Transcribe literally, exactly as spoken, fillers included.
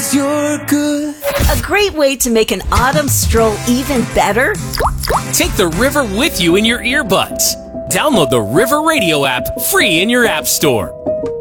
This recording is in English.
'cause you're good. A great way to make an autumn stroll even better? Take the river with you in your earbuds. Download the River Radio app free in your app store.